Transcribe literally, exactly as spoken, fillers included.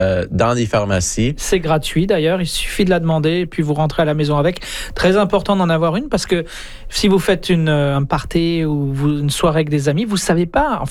euh, dans des pharmacies. C'est gratuit d'ailleurs, il suffit de la demander et puis vous rentrez à la maison avec. Très important d'en avoir une parce que si vous faites une, un party ou vous, une soirée avec des amis, vous ne savez pas.